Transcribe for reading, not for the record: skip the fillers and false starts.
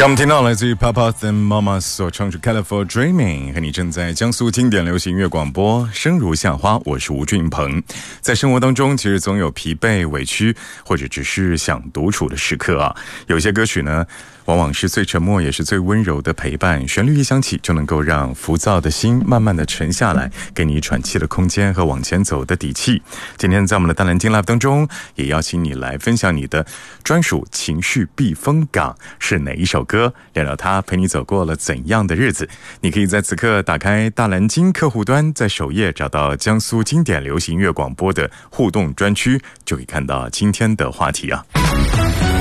刚我们听到来自于 Papa and Mama 所唱出 Colorful Dreaming， 和你正在江苏经典流行音乐广播声如夏花，我是吴俊鹏。在生活当中其实总有疲惫委屈或者只是想独处的时刻啊，有些歌曲呢往往是最沉默也是最温柔的陪伴，旋律一响起就能够让浮躁的心慢慢的沉下来，给你喘气的空间和往前走的底气。今天在我们的大蓝鲸 Live 当中，也邀请你来分享你的专属情绪避风港是哪一首歌，聊聊它陪你走过了怎样的日子。你可以在此刻打开大蓝鲸客户端，在首页找到江苏经典流行音乐广播的互动专区，就可以看到今天的话题啊。